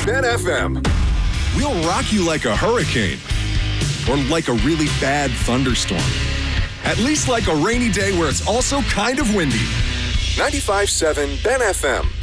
Ben FM. We'll rock you like a hurricane or like a really bad thunderstorm. At least like a rainy day where it's also kind of windy. 95.7 Ben FM.